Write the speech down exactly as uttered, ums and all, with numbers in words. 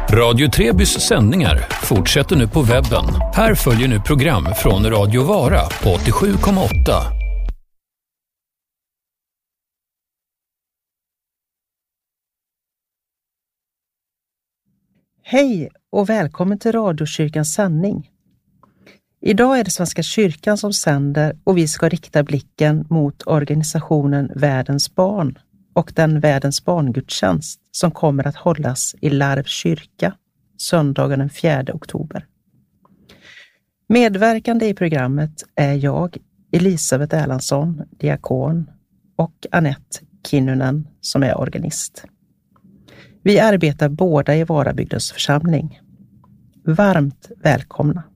Radio Trebys sändningar fortsätter nu på webben. Här följer nu program från Radio Vara på åttiosju komma åtta. Hej och välkommen till Radiokyrkans sändning. Idag är det Svenska kyrkan som sänder och vi ska rikta blicken mot organisationen Världens barn och den Världens barngudstjänst som kommer att hållas i Larv kyrka söndagen den fjärde oktober. Medverkande i programmet är jag, Elisabeth Erlandsson, diakon, och Anette Kinnunen som är organist. Vi arbetar båda i Varabygdens församling. Varmt välkomna!